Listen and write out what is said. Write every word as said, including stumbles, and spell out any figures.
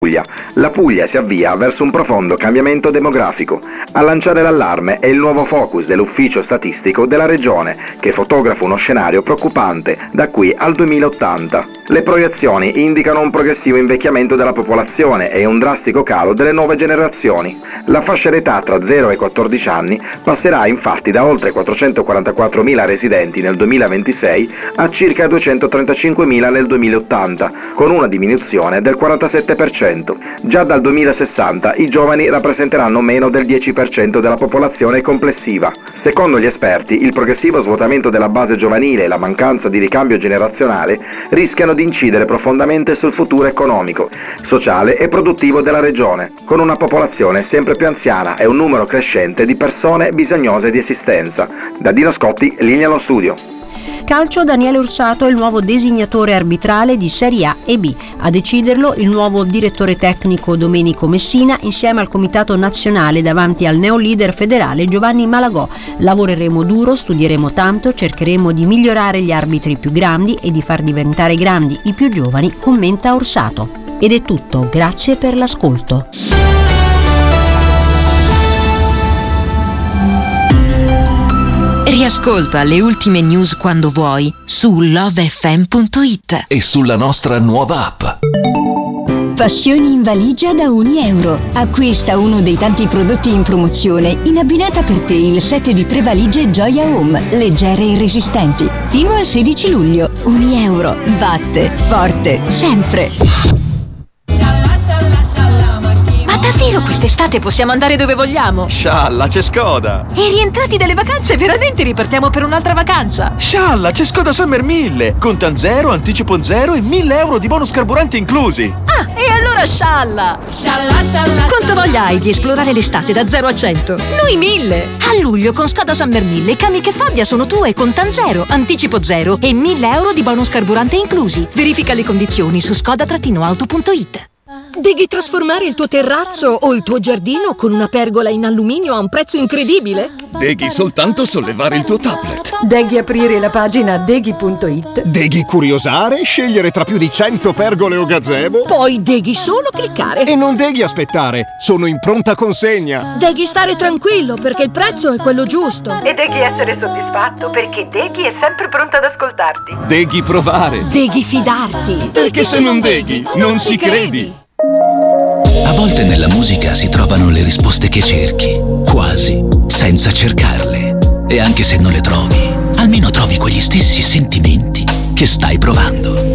Puglia. La Puglia si avvia verso un profondo cambiamento demografico. A lanciare l'allarme è il nuovo focus dell'ufficio statistico della regione, che fotografa uno scenario preoccupante da qui al duemilaottanta. Le proiezioni indicano un progressivo invecchiamento della popolazione e un drastico calo delle nuove generazioni. La fascia d'età tra zero e quattordici anni passerà infatti da oltre quattrocentoquarantaquattromila residenti nel duemilaventisei a circa duecentotrentacinquemila nel duemilaottanta, con una diminuzione del quarantasette per cento. Già dal duemilasessanta i giovani rappresenteranno meno del dieci per cento della popolazione complessiva. Secondo gli esperti, il progressivo svuotamento della base giovanile e la mancanza di ricambio generazionale rischiano di incidere profondamente sul futuro economico, sociale e produttivo della regione, con una popolazione sempre più anziana e un numero crescente di persone bisognose di assistenza. Da Dino Scotti, linea allo studio. Calcio, Daniele Orsato è il nuovo designatore arbitrale di Serie A e B. A deciderlo il nuovo direttore tecnico Domenico Messina insieme al comitato nazionale davanti al neoleader federale Giovanni Malagò. Lavoreremo duro, studieremo tanto, cercheremo di migliorare gli arbitri più grandi e di far diventare grandi i più giovani, commenta Orsato. Ed è tutto, grazie per l'ascolto. Riascolta le ultime news quando vuoi su love f m punto it e sulla nostra nuova app. Passioni in valigia da un euro. Acquista uno dei tanti prodotti in promozione in abbinata per te il set di tre valigie Gioia Home, leggere e resistenti. Fino al sedici luglio. Un euro. Batte forte sempre. Davvero quest'estate possiamo andare dove vogliamo? Scialla, c'è Skoda! E rientrati dalle vacanze veramente ripartiamo per un'altra vacanza? Scialla, c'è Skoda Summer mille! Contan zero, anticipo zero e mille euro di bonus carburante inclusi! Ah, e allora scialla! Scialla, scialla! Quanto voglia hai di esplorare l'estate da zero a cento? Noi mille! A luglio con Skoda Summer mille, Kamiq e Fabia sono tue, contan zero, anticipo zero e mille euro di bonus carburante inclusi. Verifica le condizioni su skoda auto punto it. Devi trasformare il tuo terrazzo o il tuo giardino con una pergola in alluminio a un prezzo incredibile? Devi soltanto sollevare il tuo tablet. Devi aprire la pagina deghi punto it. Devi curiosare, scegliere tra più di cento pergole o gazebo. Poi devi solo cliccare. E non devi aspettare, sono in pronta consegna. Devi stare tranquillo perché il prezzo è quello giusto. E devi essere soddisfatto perché Deghi è sempre pronta ad ascoltarti. Devi provare. Devi fidarti. Perché, perché se non Deghi, non ci credi. A volte nella musica si trovano le risposte che cerchi, quasi senza cercarle. E anche se non le trovi, almeno trovi quegli stessi sentimenti che stai provando.